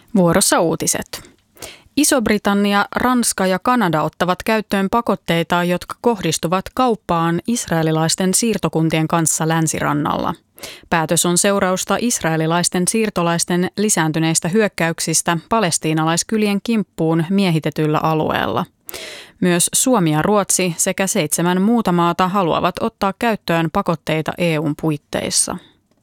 Vuorossa uutiset. Iso-Britannia, Ranska ja Kanada ottavat käyttöön pakotteita, jotka kohdistuvat kauppaan israelilaisten siirtokuntien kanssa länsirannalla. Päätös on seurausta israelilaisten siirtolaisten lisääntyneistä hyökkäyksistä palestiinalaiskylien kimppuun miehitetyllä alueella. Myös Suomi ja Ruotsi sekä 7 muuta maata haluavat ottaa käyttöön pakotteita EU:n puitteissa.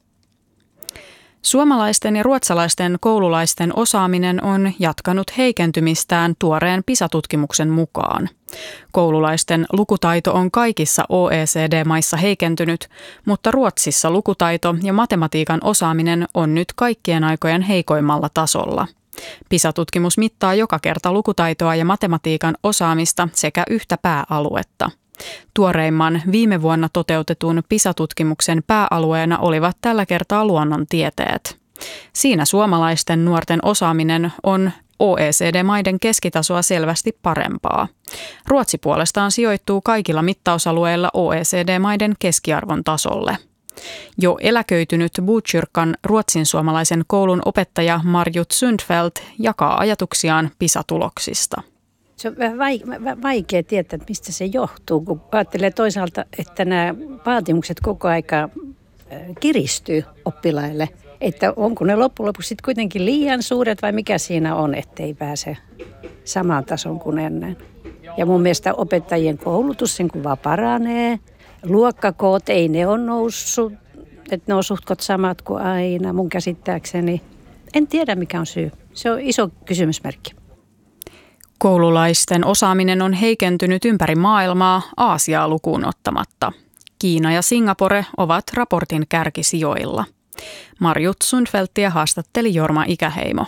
Suomalaisten ja ruotsalaisten koululaisten osaaminen on jatkanut heikentymistään tuoreen PISA-tutkimuksen mukaan. Koululaisten lukutaito on kaikissa OECD-maissa heikentynyt, mutta Ruotsissa lukutaito ja matematiikan osaaminen on nyt kaikkien aikojen heikoimmalla tasolla. PISA-tutkimus mittaa joka kerta lukutaitoa ja matematiikan osaamista sekä yhtä pääaluetta. Tuoreimman viime vuonna toteutetun PISA-tutkimuksen pääalueena olivat tällä kertaa luonnontieteet. Siinä suomalaisten nuorten osaaminen on OECD-maiden keskitasoa selvästi parempaa. Ruotsi puolestaan sijoittuu kaikilla mittausalueilla OECD-maiden keskiarvon tasolle. Jo eläköitynyt Botkyrkan ruotsin-suomalaisen koulun opettaja Marjut Sundfeldt jakaa ajatuksiaan PISA-tuloksista. Se on vähän vaikea tietää, että mistä se johtuu, kun ajattelee toisaalta, että nämä vaatimukset koko aika kiristyy oppilaille. Että onko ne loppujen lopuksi sitten kuitenkin liian suuret vai mikä siinä on, ettei pääse samaan tason kuin ennen. Ja mun mielestä opettajien koulutus sen kuva paranee. Luokkakoot ei ne ole noussut, että ne on suhtkot samat kuin aina mun käsittääkseni. En tiedä mikä on syy. Se on iso kysymysmerkki. Koululaisten osaaminen on heikentynyt ympäri maailmaa Aasiaa lukuun ottamatta. Kiina ja Singapore ovat raportin kärkisijoilla. Marjut Sundfeldtia haastatteli Jorma Ikäheimo.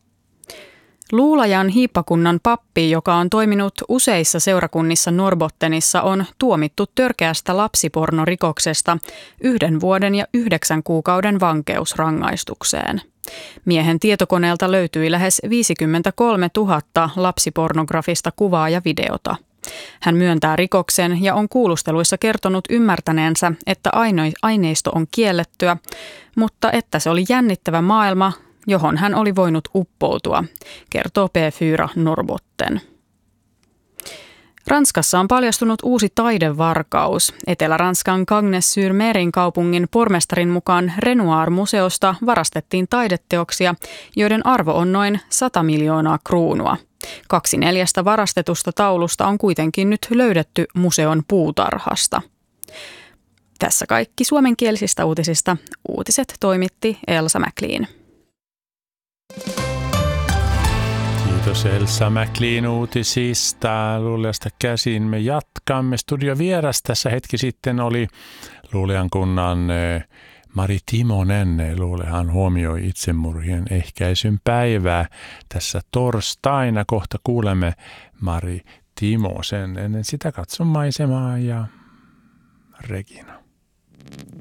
Luulajan hiippakunnan pappi, joka on toiminut useissa seurakunnissa Norrbottenissa, on tuomittu törkeästä lapsipornorikoksesta 1 vuoden ja 9 kuukauden vankeusrangaistukseen. Miehen tietokoneelta löytyi lähes 53 000 lapsipornografista kuvaa ja videota. Hän myöntää rikoksen ja on kuulusteluissa kertonut ymmärtäneensä, että aineisto on kiellettyä, mutta että se oli jännittävä maailma, johon hän oli voinut uppoutua, kertoo P4 Norrbotten. Ranskassa on paljastunut uusi taidevarkaus. Etelä-Ranskan Cagnes-sur-Merin kaupungin pormestarin mukaan Renoir-museosta varastettiin taideteoksia, joiden arvo on noin 100 miljoonaa kruunua. 2/4 varastetusta taulusta on kuitenkin nyt löydetty museon puutarhasta. Tässä kaikki suomenkielisistä uutisista. Uutiset toimitti Elsa McLean. Kiitos Elsa McLean uutisista. Luulijasta käsin me jatkamme. Studiovieras tässä hetki sitten oli Luulijan kunnan Mari Timonen. Luulehan huomioi itsemurhien ehkäisyn päivää tässä torstaina. Kohta kuulemme Mari Timosen. Ennen sitä katson maisemaa ja Regina.